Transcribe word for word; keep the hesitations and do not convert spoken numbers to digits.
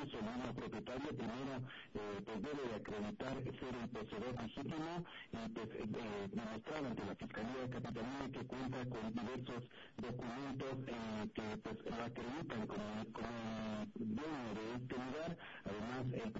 caso, el mismo propietario primero eh, pues debe de acreditar ser el poseedor legítimo y pues eh, demostrar ante la Fiscalía de Capitanía que cuenta con diversos documentos eh, que pues lo acreditan como, como dueño de este lugar. Además, el